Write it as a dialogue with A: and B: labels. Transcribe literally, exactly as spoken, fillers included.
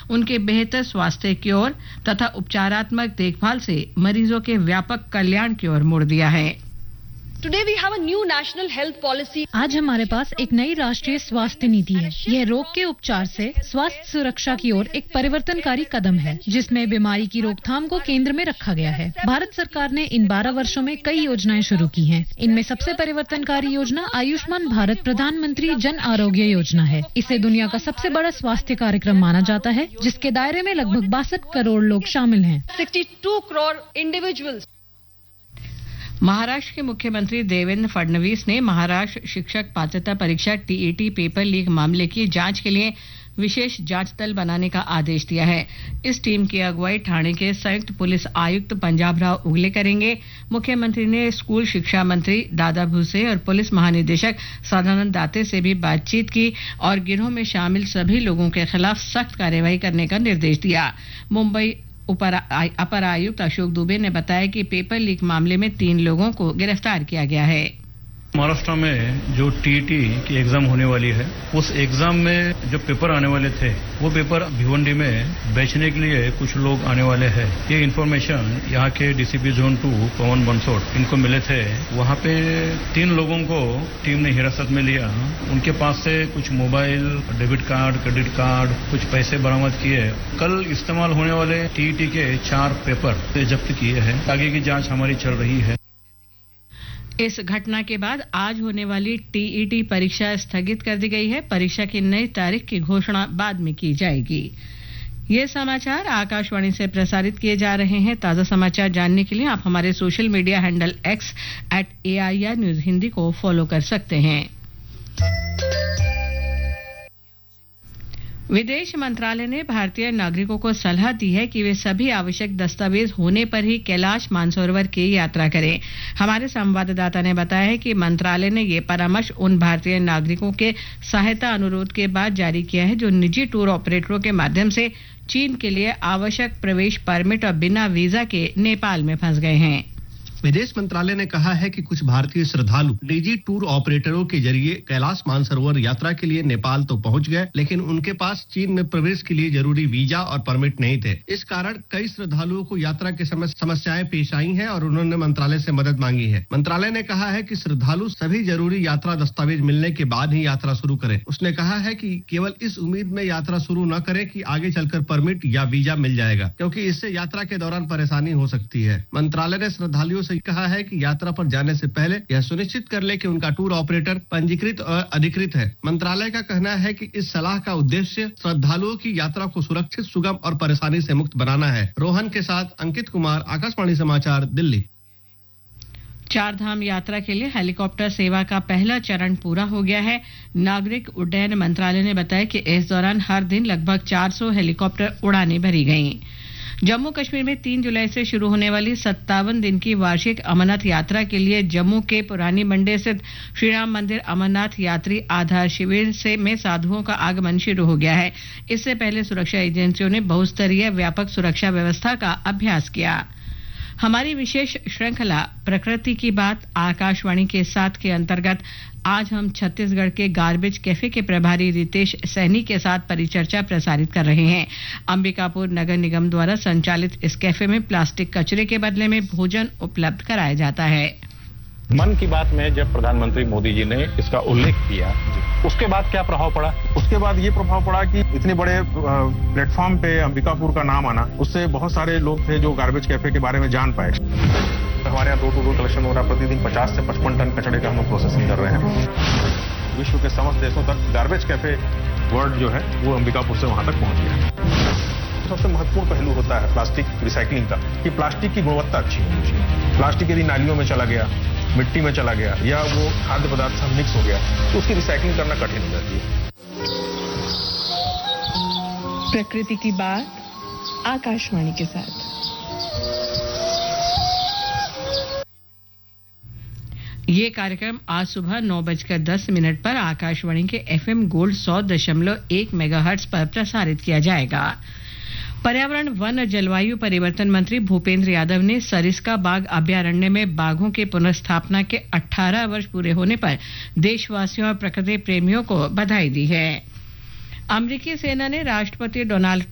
A: उनके बेहतर स्वास्थ्य की ओर तथा उपचारात्मक देखभाल से मरीजों के व्यापक कल्याण की ओर मोड़ दिया है।
B: Today we have a new national health policy.
C: आज हमारे पास एक नई राष्ट्रीय स्वास्थ्य नीति है। यह रोग के उपचार से स्वास्थ्य सुरक्षा की ओर एक परिवर्तनकारी कदम है, जिसमें बीमारी की रोकथाम को केंद्र में रखा गया है। भारत सरकार ने इन बारह वर्षों में कई योजनाएं शुरू की हैं। इनमें सबसे परिवर्तनकारी योजना आयुष्मान भारत प्रधानमंत्री जन आरोग्य योजना है। इसे दुनिया का सबसे बड़ा स्वास्थ्य कार्यक्रम माना जाता है, जिसके दायरे में लगभग बासठ करोड़ लोग शामिल हैं।
B: sixty-two crore individuals.
A: महाराष्ट्र के मुख्यमंत्री देवेंद्र फडणवीस ने महाराष्ट्र शिक्षक पात्रता परीक्षा टीईटी पेपर लीक मामले की जांच के लिए विशेष जांच दल बनाने का आदेश दिया है। इस टीम की अगुवाई ठाणे के संयुक्त पुलिस आयुक्त पंजाब राव उगले करेंगे। मुख्यमंत्री ने स्कूल शिक्षा मंत्री दादा भूसे और पुलिस महानिदेशक सदानंद दाते से भी बातचीत की और गिरोह में शामिल सभी लोगों के खिलाफ सख्त कार्रवाई करने का निर्देश दिया। मुंबई अपर आयुक्त अशोक दुबे ने बताया कि पेपर लीक मामले में तीन लोगों को गिरफ्तार किया गया है।
D: महाराष्ट्र में जो टीईटी की एग्जाम होने वाली है, उस एग्जाम में जो पेपर आने वाले थे, वो पेपर भिवंडी में बेचने के लिए कुछ लोग आने वाले हैं। ये इन्फॉर्मेशन यहाँ के डीसीपी जोन टू पवन बंसोड इनको मिले थे। वहाँ पे तीन लोगों को टीम ने हिरासत में लिया। उनके पास से कुछ mobile, debit card, credit card, कुछ पैसे बरामद किए। कल इस्तेमाल होने वाले टीईटी के चार पेपर जब्त किए हैं। आगे की जाँच हमारी चल रही है।
A: इस घटना के बाद आज होने वाली टीईटी परीक्षा स्थगित कर दी गई है। परीक्षा की नई तारीख की घोषणा बाद में की जाएगी। ये समाचार आकाशवाणी से प्रसारित किए जा रहे हैं। ताजा समाचार जानने के लिए आप हमारे social media handle x eight AIR news Hindi को फॉलो कर सकते हैं। विदेश मंत्रालय ने भारतीय नागरिकों को सलाह दी है कि वे सभी आवश्यक दस्तावेज होने पर ही कैलाश मानसरोवर की यात्रा करें। हमारे संवाददाता ने बताया है कि मंत्रालय ने ये परामर्श उन भारतीय नागरिकों के सहायता अनुरोध के बाद जारी किया है जो निजी टूर ऑपरेटरों के माध्यम से चीन के लिए आवश्यक प्रवेश परमिट और बिना वीजा के नेपाल में फंस गए हैं।
E: विदेश मंत्रालय ने कहा है कि कुछ भारतीय श्रद्धालु निजी टूर ऑपरेटरों के जरिए कैलाश मानसरोवर यात्रा के लिए नेपाल तो पहुंच गए, लेकिन उनके पास चीन में प्रवेश के लिए जरूरी वीजा और परमिट नहीं थे। इस कारण कई श्रद्धालुओं को यात्रा के समय समस्याएं पेश आई हैं और उन्होंने मंत्रालय से मदद मांगी है। मंत्रालय ने कहा है कि श्रद्धालु सभी जरूरी यात्रा दस्तावेज मिलने के बाद ही यात्रा शुरू करें। उसने कहा है कि केवल इस उम्मीद में यात्रा शुरू न करें कि आगे चलकर परमिट या वीजा मिल जाएगा, क्योंकि इससे यात्रा के दौरान परेशानी हो सकती है। मंत्रालय ने श्रद्धालुओं से कहा है कि यात्रा पर जाने से पहले यह सुनिश्चित कर ले कि उनका टूर ऑपरेटर पंजीकृत और अधिकृत है। मंत्रालय का कहना है कि इस सलाह का उद्देश्य श्रद्धालुओं की यात्रा को सुरक्षित, सुगम और परेशानी से मुक्त बनाना है। रोहन के साथ अंकित कुमार, आकाशवाणी समाचार, दिल्ली।
A: चार धाम यात्रा के लिए हेलीकॉप्टर सेवा का पहला चरण पूरा हो गया है। नागरिक उड्डयन मंत्रालय ने बताया कि इस दौरान हर दिन लगभग चार सौ हेलीकॉप्टर उड़ानें भरी गईं। जम्मू कश्मीर में तीन जुलाई से शुरू होने वाली सत्तावन दिन की वार्षिक अमरनाथ यात्रा के लिए जम्मू के पुरानी मंडी स्थित श्री राम मंदिर अमरनाथ यात्री आधार शिविर से में साधुओं का आगमन शुरू हो गया है। इससे पहले सुरक्षा एजेंसियों ने बहुस्तरीय व्यापक सुरक्षा व्यवस्था का अभ्यास किया। हमारी विशेष श्रृंखला प्रकृति की बात आकाशवाणी के साथ के अंतर्गत आज हम छत्तीसगढ़ के गार्बेज कैफे के प्रभारी रितेश सैनी के साथ परिचर्चा प्रसारित कर रहे हैं। अंबिकापुर नगर निगम द्वारा संचालित इस कैफे में प्लास्टिक कचरे के बदले में भोजन उपलब्ध कराया जाता है।
F: मन की बात में जब प्रधानमंत्री मोदी जी ने इसका उल्लेख किया, उसके बाद क्या प्रभाव पड़ा? उसके बाद ये प्रभाव पड़ा कि इतने बड़े प्लेटफॉर्म पे अंबिकापुर का नाम आना, उससे बहुत सारे लोग थे जो गार्बेज कैफे के बारे में जान पाए। हमारे यहाँ डोर टू डोर कलेक्शन हो रहा है। प्रतिदिन पचास से पचपन टन कचड़े का हम लोग प्रोसेसिंग कर रहे हैं। विश्व के समस्त देशों तक गार्बेज कैफे वर्ड जो है वो अंबिकापुर से वहां तक पहुंच गया। सबसे महत्वपूर्ण पहलू होता है प्लास्टिक रिसाइकलिंग का, कि प्लास्टिक की गुणवत्ता अच्छी होनी चाहिए। प्लास्टिक यदि नालियों में चला गया, मिट्टी में चला गया या वो खाद्य पदार्थ से मिक्स हो गया तो उसकी रिसाइकलिंग करना कठिन हो जाती है।
G: प्रकृति की बात आकाशवाणी के साथ।
A: ये कार्यक्रम आज सुबह नौ बजकर दस मिनट पर आकाशवाणी के एफएम गोल्ड सौ दशमलव एक मेगाहर्ट्ज पर प्रसारित किया जाएगा। पर्यावरण, वन और जलवायु परिवर्तन मंत्री भूपेंद्र यादव ने सरिस्का बाघ अभयारण्य में बाघों की पुनर्स्थापना के अठारह वर्ष पूरे होने पर देशवासियों और प्रकृति प्रेमियों को बधाई दी है। अमेरिकी सेना ने राष्ट्रपति डोनाल्ड